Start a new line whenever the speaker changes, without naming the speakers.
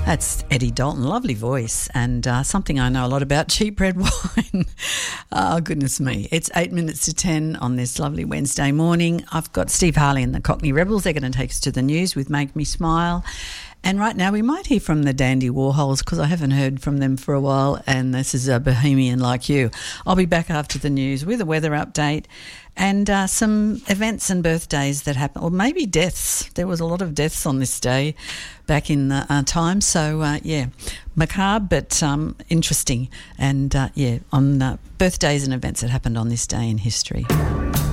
That's Eddie Dalton, lovely voice, and something I know a lot about, cheap red wine. Oh, goodness me. It's 8 minutes to 10 on this lovely Wednesday morning. I've got Steve Harley and the Cockney Rebels. They're going to take us to the news with Make Me Smile. And right now we might hear from the Dandy Warhols because I haven't heard from them for a while, and this is a Bohemian Like You. I'll be back after the news with a weather update and some events and birthdays that happened, or maybe deaths. There was a lot of deaths on this day back in the time. So, macabre but interesting. And, on birthdays and events that happened on this day in history.